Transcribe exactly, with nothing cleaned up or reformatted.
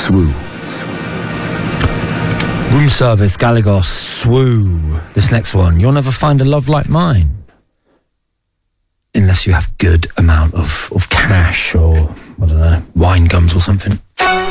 Swoo. Room Service, Galagos, Swoo. This next one, you'll never find a love like mine. Unless you have good amount of, of cash or, I don't know, wine gums or something.